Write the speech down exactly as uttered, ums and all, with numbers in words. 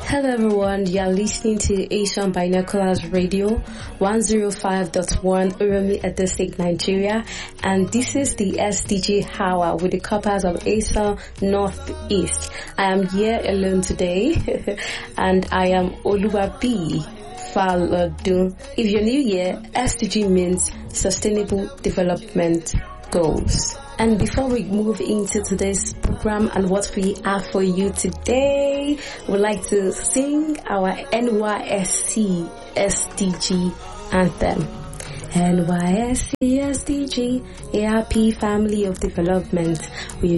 Hello everyone, you are listening to Asian Binoculars Radio one oh five point one Uromi Edo State, Nigeria, and this is the S D G Hour with the corpus of Asian Northeast. I am here alone today and I am Oluwabi Falodun. If you're new here, S D G means Sustainable Development Goals. And before we move into today's program and what we have for you today, we'd like to sing our N Y S C S D G anthem. N Y S C S D G, a happy family of development. We